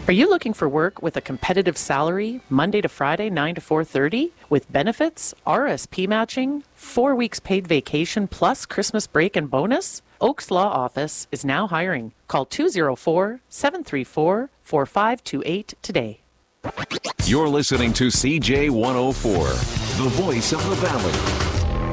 Are you looking for work with a competitive salary, Monday to Friday, 9 to 4:30, with benefits, RSP matching, 4 weeks paid vacation plus Christmas break and bonus? Oaks Law Office is now hiring. Call 204-734-4528 today. You're listening to CJ 104, the voice of the valley.